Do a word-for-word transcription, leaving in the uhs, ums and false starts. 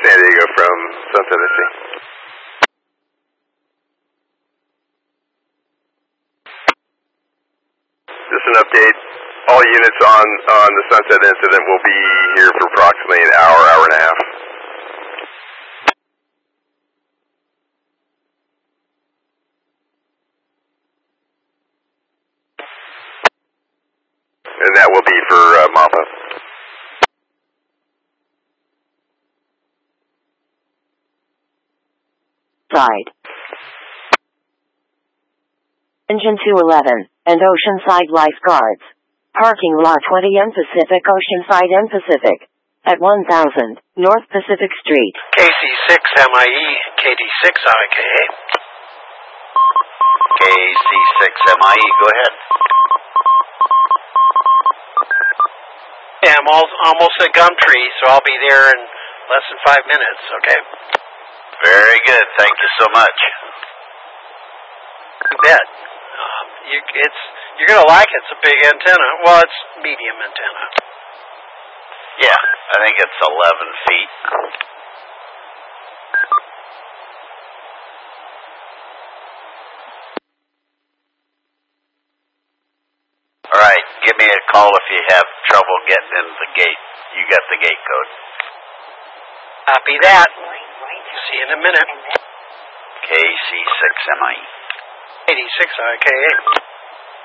San Diego from Sunset S C. Just an update. All units on, on the Sunset incident will be here for approximately an hour, hour and a half. And that will be for uh, Mappa. Side. Engine two eleven, and Oceanside Lifeguards. Parking lot twenty M Pacific, Oceanside M Pacific. At one thousand, North Pacific Street. K C six M I E, K D six R K A. K C six M I E, go ahead. Yeah, I'm all, almost at Gumtree, so I'll be there in less than five minutes, okay? Very good, thank you so much. You bet. Um, you, it's, you're going to like it. It's a big antenna. Well, it's medium antenna. Yeah, I think it's eleven feet. All right, give me a call if you have trouble getting into the gate. You got the gate code. Copy that. See you in a minute. K C six M I E. eighty-six R K A.